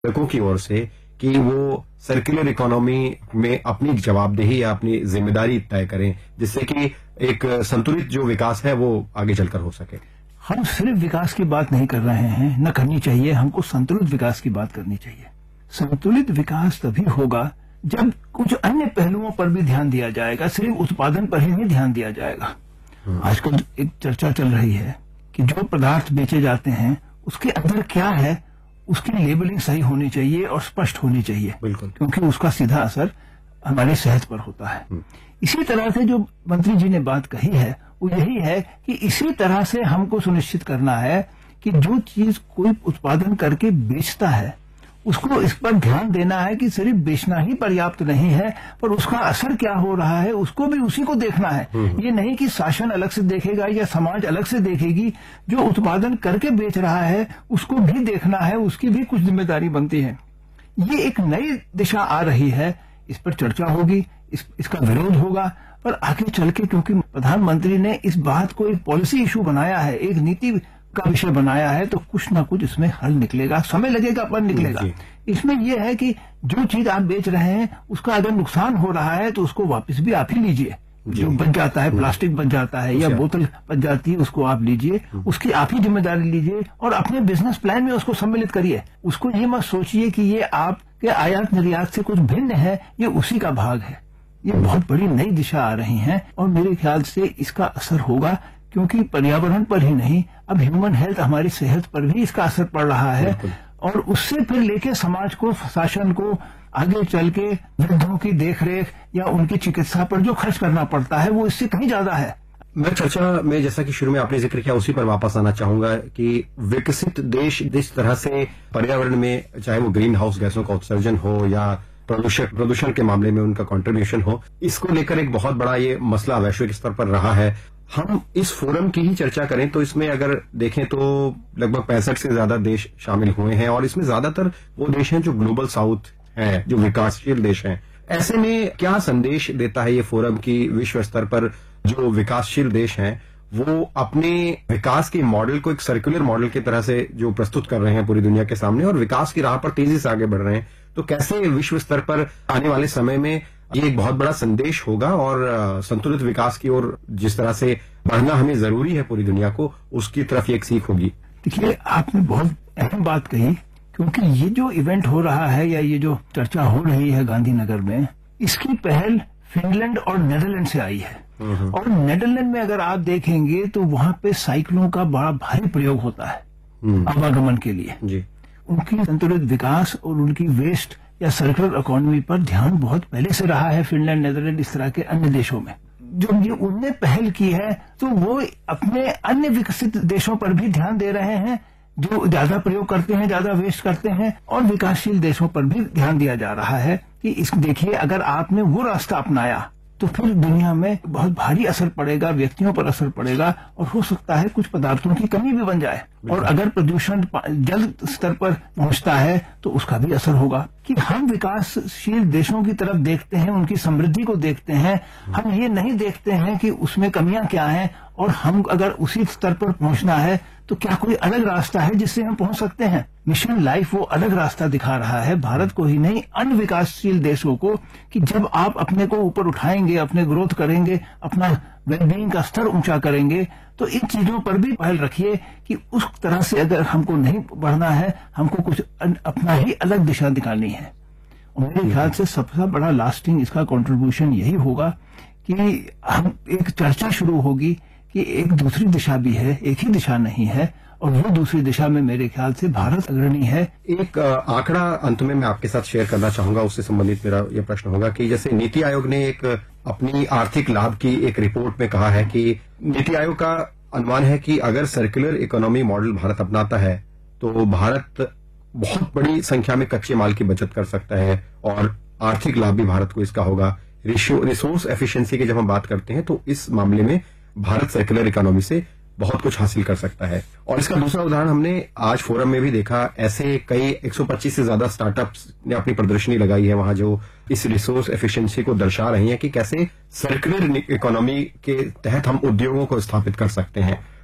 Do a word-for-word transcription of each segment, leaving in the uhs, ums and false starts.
लोगों की ओर से कि वो सर्कुलर इकोनॉमी में अपनी जवाबदेही या अपनी जिम्मेदारी तय करें, जिससे कि एक संतुलित जो विकास है वो आगे चलकर हो सके। हम सिर्फ विकास की बात नहीं कर रहे हैं, न करनी चाहिए, हमको संतुलित विकास की बात करनी चाहिए। संतुलित विकास तभी होगा जब कुछ अन्य पहलुओं पर भी ध्यान दिया जाएगा, सिर्फ उत्पादन पर ही नहीं ध्यान दिया जाएगा। आजकल एक चर्चा चल रही है कि जो पदार्थ बेचे जाते हैं उसके अंदर क्या है, उसकी लेबलिंग सही होनी चाहिए और स्पष्ट होनी चाहिए, बिल्कुल, क्योंकि उसका सीधा असर हमारी सेहत पर होता है। इसी तरह से जो मंत्री जी ने बात कही है वो यही है कि इसी तरह से हमको सुनिश्चित करना है कि जो चीज कोई उत्पादन करके बेचता है उसको इस पर ध्यान देना है कि सिर्फ बेचना ही पर्याप्त नहीं है, पर उसका असर क्या हो रहा है उसको भी उसी को देखना है। ये नहीं कि शासन अलग से देखेगा या समाज अलग से देखेगी, जो उत्पादन करके बेच रहा है उसको भी देखना है, उसकी भी कुछ जिम्मेदारी बनती है। ये एक नई दिशा आ रही है, इस पर चर्चा होगी, इस, इसका विरोध होगा, पर आगे चल के क्योंकि प्रधानमंत्री ने इस बात को एक पॉलिसी इशू बनाया है, एक नीति का विषय बनाया है, तो कुछ ना कुछ इसमें हल निकलेगा। समय लगेगा पर निकलेगा। इसमें यह है कि जो चीज आप बेच रहे हैं उसका अगर नुकसान हो रहा है तो उसको वापस भी आप ही लीजिए। जो बच जाता है, प्लास्टिक बच जाता है या बोतल बच जाती है, उसको आप लीजिए, उसकी आप ही जिम्मेदारी लीजिए और अपने बिजनेस प्लान में उसको सम्मिलित करिए। उसको ये मत सोचिए कि ये आपके आयात निर्यात से कुछ भिन्न है, ये उसी का भाग है। ये बहुत बड़ी नई दिशा आ रही है और मेरे ख्याल से इसका असर होगा, क्योंकि पर्यावरण पर ही नहीं, अब ह्यूमन हेल्थ, हमारी सेहत पर भी इसका असर पड़ रहा है और उससे फिर लेके समाज को, शासन को आगे चल के वृद्धों की देखरेख या उनकी चिकित्सा पर जो खर्च करना पड़ता है वो इससे कहीं ज्यादा है। मैं चर्चा में, जैसा कि शुरू में आपने जिक्र किया, उसी पर वापस आना चाहूंगा कि विकसित देश जिस तरह से पर्यावरण में, चाहे वो ग्रीन हाउस गैसों का उत्सर्जन हो या प्रदूषण प्रदूषण के मामले में उनका कंट्रीब्यूशन हो, इसको लेकर एक बहुत बड़ा ये मसला वैश्विक स्तर पर रहा है। हम इस फोरम की ही चर्चा करें तो इसमें अगर देखें तो लगभग पैंसठ से ज्यादा देश शामिल हुए हैं और इसमें ज्यादातर वो देश हैं जो ग्लोबल साउथ हैं, जो विकासशील देश हैं। ऐसे में क्या संदेश देता है ये फोरम की विश्व स्तर पर जो विकासशील देश हैं वो अपने विकास के मॉडल को एक सर्कुलर मॉडल की तरह से जो प्रस्तुत कर रहे हैं पूरी दुनिया के सामने और विकास की राह पर तेजी से आगे बढ़ रहे हैं, तो कैसे विश्व स्तर पर आने वाले समय में ये एक बहुत बड़ा संदेश होगा और संतुलित विकास की ओर जिस तरह से बढ़ना हमें जरूरी है पूरी दुनिया को, उसकी तरफ ये एक सीख होगी। देखिए, आपने बहुत अहम बात कही, क्योंकि ये जो इवेंट हो रहा है या ये जो चर्चा हो रही है गांधीनगर में, इसकी पहल फिनलैंड और नेदरलैंड से आई है। और नेदरलैंड में अगर आप देखेंगे तो वहां पे साइकिलों का बड़ा भारी प्रयोग होता है आवागमन के लिए जी। उनकी संतुलित विकास और उनकी वेस्ट या सर्कुलर इकोनॉमी पर ध्यान बहुत पहले से रहा है। फिनलैंड, नेदरलैंड, इस तरह के अन्य देशों में जो ये उनने पहल की है, तो वो अपने अन्य विकसित देशों पर भी ध्यान दे रहे हैं जो ज्यादा प्रयोग करते हैं, ज्यादा वेस्ट करते हैं, और विकासशील देशों पर भी ध्यान दिया जा रहा है कि इस देखिए, अगर आपने वो रास्ता अपनाया तो फिर दुनिया में बहुत भारी असर पड़ेगा, व्यक्तियों पर असर पड़ेगा और हो सकता है कुछ पदार्थों की कमी भी बन जाए। और अगर प्रदूषण जल स्तर पर पहुंचता है तो उसका भी असर होगा। कि हम विकासशील देशों की तरफ देखते हैं, उनकी समृद्धि को देखते हैं, हम ये नहीं देखते हैं कि उसमें कमियां क्या हैं और हम अगर उसी स्तर पर पहुंचना है तो क्या कोई अलग रास्ता है जिससे हम पहुंच सकते हैं। मिशन लाइफ वो अलग रास्ता दिखा रहा है भारत को ही नहीं, अन्य विकासशील देशों को, कि जब आप अपने को ऊपर उठाएंगे, अपने ग्रोथ करेंगे, अपना वेलबींग का स्तर ऊंचा करेंगे, तो इन चीजों पर भी पहल रखिए कि उस तरह से अगर हमको नहीं बढ़ना है, हमको कुछ अपना ही अलग दिशा निकालनी है। और मेरे ख्याल से सबसे बड़ा लास्टिंग इसका कंट्रीब्यूशन यही होगा कि हम एक चर्चा शुरू होगी कि एक दूसरी दिशा भी है, एक ही दिशा नहीं है, और वो दूसरी दिशा में मेरे ख्याल से भारत अग्रणी है। एक आंकड़ा अंत में मैं आपके साथ शेयर करना चाहूंगा, उससे संबंधित मेरा ये प्रश्न होगा कि जैसे नीति आयोग ने एक अपनी आर्थिक लाभ की एक रिपोर्ट में कहा है कि नीति आयोग का अनुमान है कि अगर सर्कुलर इकोनॉमी मॉडल भारत अपनाता है तो भारत बहुत बड़ी संख्या में कच्चे माल की बचत कर सकता है और आर्थिक लाभ भी भारत को इसका होगा। रिसोर्स एफिशिएंसी की जब हम बात करते हैं तो इस मामले में भारत सर्कुलर इकोनॉमी से बहुत कुछ हासिल कर सकता है। और इसका दूसरा उदाहरण हमने आज फोरम में भी देखा, ऐसे कई एक सौ पच्चीस से ज्यादा स्टार्टअप्स ने अपनी प्रदर्शनी लगाई है वहां, जो इस रिसोर्स एफिशिएंसी को दर्शा रही हैं कि कैसे सर्कुलर इकोनॉमी के तहत हम उद्योगों को स्थापित कर सकते हैं।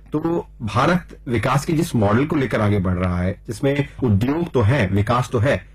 तो भारत विकास के जिस मॉडल को लेकर आगे बढ़ रहा है, जिसमें उद्योग तो है, विकास तो है,